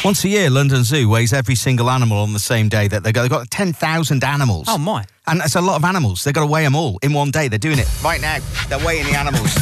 Once a year, London Zoo weighs every single animal on the same day that they've got 10,000 animals. Oh, my. And it's a lot of animals. They've got to weigh them all in one day. They're doing it right now. They're weighing the animals.